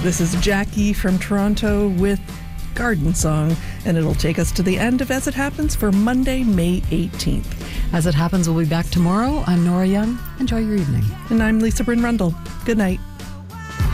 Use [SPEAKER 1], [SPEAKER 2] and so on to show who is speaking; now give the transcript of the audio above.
[SPEAKER 1] This is Jackie from Toronto with Garden Song, and it'll take us to the end of As It Happens for Monday, May 18th.
[SPEAKER 2] As It Happens, we'll be back tomorrow. I'm Nora Young. Enjoy your evening.
[SPEAKER 1] And I'm Lisa Bryn Rundle. Good night.